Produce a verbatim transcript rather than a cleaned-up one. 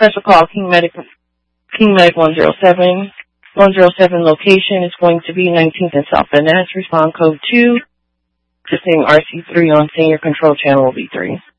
Special call King Medic, King Medic one zero seven. one zero seven location is going to be nineteenth and South Van Ness. Respond code two. Just saying R C three on senior control channel will be three.